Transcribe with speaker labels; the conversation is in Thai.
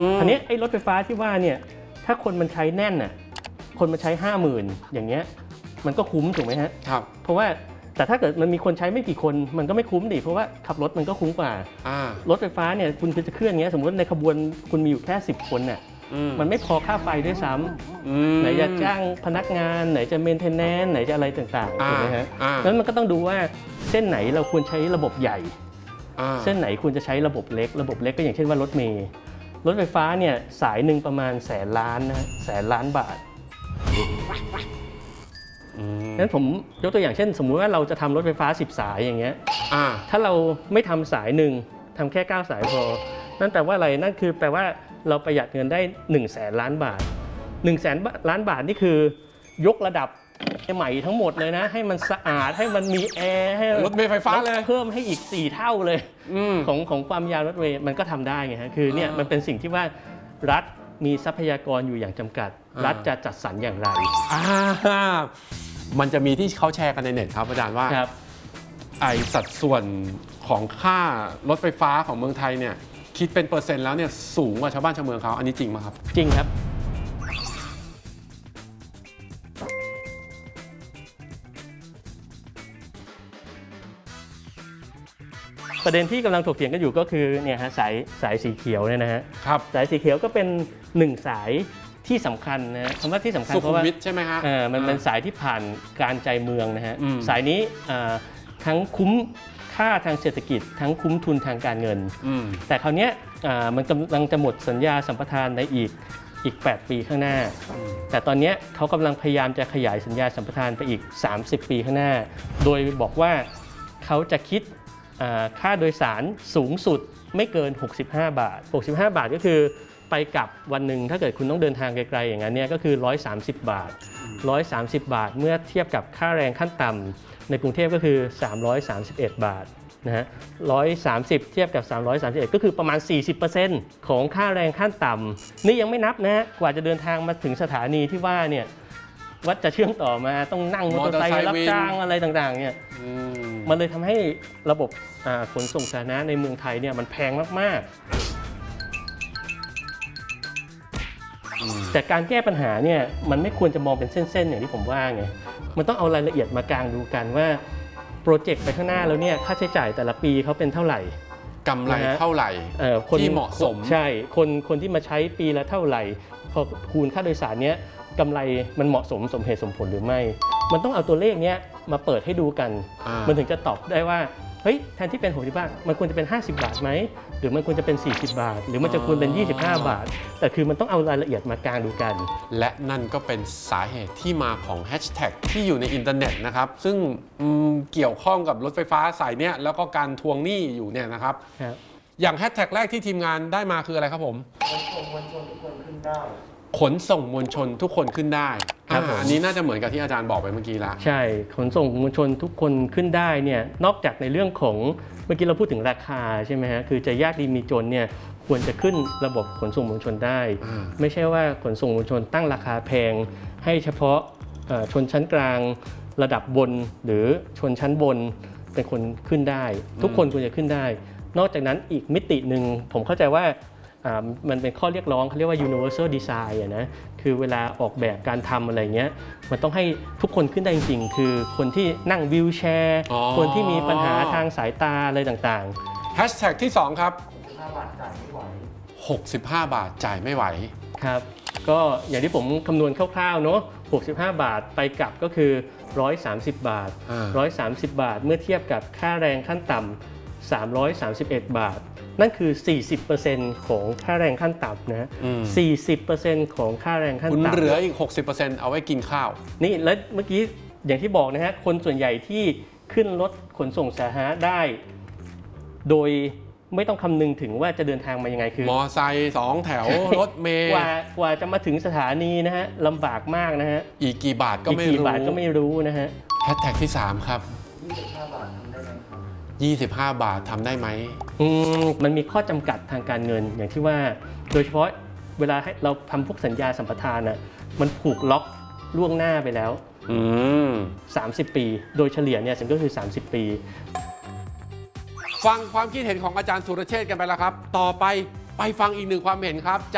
Speaker 1: ทีนี้ไอ้รถไฟฟ้าที่ว่าเนี่ยถ้าคนมันใช้แน่นน่ะคนมันใช้ 50,000อย่างเงี้ยมันก็คุ้มถูกไหมฮะ
Speaker 2: ครับ
Speaker 1: เพราะว่าแต่ถ้าเกิดมันมีคนใช้ไม่กี่คนมันก็ไม่คุ้มดิเพราะว่าขับรถมันก็คุ้มกว่ารถไฟฟ้าเนี่ยคุณจะเคลื่อนเงี้ยสมมติในขบวนคุณมีอยู่แค่10 คนเนี่ยมันไม่พอค่าไฟด้วยซ้ำไหนจะจ้างพนักงานไหนจะเมนเทนแนนซ์ไหนจะอะไรต่างๆถูกไหมฮะนั้นมันก็ต้องดูว่าเส้นไหนเราควรใช้ระบบใหญ่เส้นไหนควรจะใช้ระบบเล็กก็อย่างเช่นว่ารถเมล์รถไฟฟ้าเนี่ยสายหนึ่งประมาณ100,000,000 ล้านนะ100,000,000 บาทงั้นผมยกตัวอย่างเช่นสมมุติว่าเราจะทำรถไฟฟ้า10 สายอย่างเงี้ยถ้าเราไม่ทำสายหนึ่งทำแค่9 สายพอนั่นแปลว่าอะไรนั่นคือแปลว่าเราประหยัดเงินได้100,000,000 ล้านบาท100,000,000 ล้านบาทนี่คือยกระดับใหม่ทั้งหมดเลยนะให้มันสะอาดให้มันมีแอร์ให้
Speaker 2: รถเมล์ไฟฟ้าเลย
Speaker 1: เพิ่มให้อีก4 เท่าเลยของความยาวรถเมล์มันก็ทำได้ไงฮะคือเนี่ยมันเป็นสิ่งที่ว่ารัฐมีทรัพยากรอยู่อย่างจำกัดรัฐจะจัดสรรอย่างไร
Speaker 2: มันจะมีที่เขาแชร์กันในเน็ตครับอาจารย์ว่าไอสัดส่วนของค่ารถไฟฟ้าของเมืองไทยเนี่ยคิดเป็นเปอร์เซ็นต์แล้วเนี่ยสูงกว่าชาวบ้านชาวเมืองเขาอันนี้จริงไหมครับ
Speaker 1: จริงครับประเด็นที่กำลังถกเถียงกันอยู่ก็คือเนี่ยฮะสายสีเขียวเนี่ยนะฮะสายสีเขียวก็เป็น1 สายที่สำคัญนะคำว่าที่สำคัญเพราะว่า
Speaker 2: ใช่ไหมฮะ
Speaker 1: มันเป็นสายที่ผ่านการใจเมืองนะฮะสายนี้ทั้งคุ้มค่าทางเศรษฐกิจทั้งคุ้มทุนทางการเงินแต่คราวนี้มันกำลังจะหมดสัญญาสัมปทานในอีก8 ปีข้างหน้าแต่ตอนนี้เขากำลังพยายามจะขยายสัญญาสัมปทานไปอีก30 ปีข้างหน้าโดยบอกว่าเขาจะคิดค่าโดยสารสูงสุดไม่เกิน65 บาท65 บาทก็คือไปกลับวันหนึ่งถ้าเกิดคุณต้องเดินทางไกลๆอย่างนั้นเนี่ยก็คือ130 บาท130 บาทเมื่อเทียบกับค่าแรงขั้นต่ำในกรุงเทพก็คือ331 บาทนะฮะ130เทียบกับ331ก็คือประมาณ 40% ของค่าแรงขั้นต่ำนี่ยังไม่นับนะฮะกว่าจะเดินทางมาถึงสถานีที่ว่าเนี่ยวัดจะเชื่อมต่อมาต้องนั่งมอเตอร์ไซค์รับจ้างอะไรต่างๆเนี่ยมันเลยทำให้ระบบขนส่งสาธารณะในเมืองไทยเนี่ยมันแพงมากๆแต่การแก้ปัญหาเนี่ยมันไม่ควรจะมองเป็นเส้นๆอย่างที่ผมว่าไงมันต้องเอารายละเอียดมากางดูกันว่าโปรเจกต์ไปข้างหน้าแล้วเนี่ยค่าใช้จ่ายแต่ละปีเขาเป็นเท่าไหร่
Speaker 2: กำไรเท่าไหร่ที่เหมาะสม
Speaker 1: ใช่คนที่มาใช้ปีละเท่าไหร่พอคูณค่าโดยสารเนี้ยกำไรมันเหมาะสมสมเหตุสมผลหรือไม่มันต้องเอาตัวเลขนี้มาเปิดให้ดูกันมันถึงจะตอบได้ว่าเฮ้ยแทนที่เป็น60 บาทมันควรจะเป็น50 บาทไหมหรือมันควรจะเป็น40 บาทหรือมันจะควรเป็น25 บาทแต่คือมันต้องเอารายละเอียดมากางดูกัน
Speaker 2: และนั่นก็เป็นสาเหตุที่มาของแฮชแท็กที่อยู่ในอินเทอร์เน็ตนะครับซึ่งเกี่ยวข้องกับรถไฟฟ้าสายเนี้ยแล้วก็การทวงหนี้อยู่เนี่ยนะครับอย่างแฮชแท็กแรกที่ทีมงานได้มาคืออะไรครับผมขนส่งมวลชนทุกคนขึ้นได้อันนี้น่าจะเหมือนกับที่อาจารย์บอกไปเมื่อกี้แล้ว
Speaker 1: ใช่ขนส่งมวลชนทุกคนขึ้นได้เนี่ยนอกจากในเรื่องของเมื่อกี้เราพูดถึงราคาใช่ไหมฮะคือจะยากดีมีจนเนี่ยควรจะขึ้นระบบขนส่งมวลชนได้ไม่ใช่ว่าขนส่งมวลชนตั้งราคาแพงให้เฉพาะชนชั้นกลางระดับบนหรือชนชั้นบนเป็นคนขึ้นได้ทุกคนควรจะขึ้นได้นอกจากนั้นอีกมิติหนึ่งผมเข้าใจว่ามันเป็นข้อเรียกร้องเขาเรียกว่า universal design นะคือเวลาออกแบบการทำอะไรเงี้ยมันต้องให้ทุกคนขึ้นได้จริงๆคือคนที่นั่งวีลแชร์คนที่มีปัญหาทางสายตาอะไรต่าง
Speaker 2: ๆแฮชแท็กที่2ครับ65 บาทจ่ายไม่ไหว
Speaker 1: ครับก็อย่างที่ผมคำนวณคร่าวๆเนาะ65 บาทไปกลับก็คือ130 บาท130 บาทเมื่อเทียบกับค่าแรงขั้นต่ำ331 บาทนั่นคือ 40% ของค่าแรงขั้นต่ำนะ 40% ของค่าแรงขั้นต่ำ
Speaker 2: คุณเหลืออีก 60% เอาไว้กินข้าว
Speaker 1: นี่แล้วเมื่อกี้อย่างที่บอกนะฮะคนส่วนใหญ่ที่ขึ้นรถขนส่งสาธารณะได้โดยไม่ต้องคำนึงถึงว่าจะเดินทางมายังไงคือ
Speaker 2: มอไซค์2 แถว รถเมล์
Speaker 1: กว่าจะมาถึงสถานีนะฮะลำบากมากนะฮะ
Speaker 2: อีกกี่บาทก็ไม่
Speaker 1: รู้นะฮะ
Speaker 2: แฮชแท็กที่3ครับ25 บาททำได้ไหม
Speaker 1: มันมีข้อจำกัดทางการเงินอย่างที่ว่าโดยเฉพาะเวลาให้เราทำพวกสัญญาสัมปทานน่ะมันผูกล็อกล่วงหน้าไปแล้ว30 ปีโดยเฉลี่ยเนี่ยก็คือ30 ปี
Speaker 2: ฟังความคิดเห็นของอาจารย์สุรเชษฐ์กันไปแล้วครับต่อไปฟังอีกหนึ่งความเห็นครับ